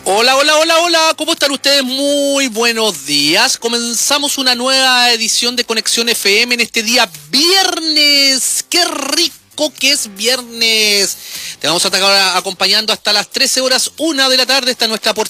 Hola, hola, hola, hola, ¿cómo están ustedes? Muy buenos días. Comenzamos una nueva edición de Conexión FM en este día viernes. ¡Qué rico que es viernes! Te vamos a estar acompañando hasta las 13 horas, 1 de la tarde. Esta es nuestra